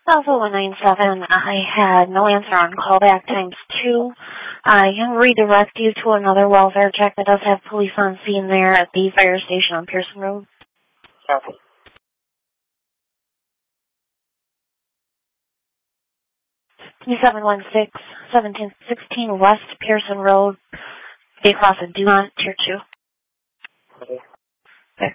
Alpha 197, I had no answer on callback ×2. I can redirect you to another welfare check that does have police on scene there at the fire station on Pearson Road. Copy. 2716 West Pearson Road, across a Dumont, Tier 2. Okay.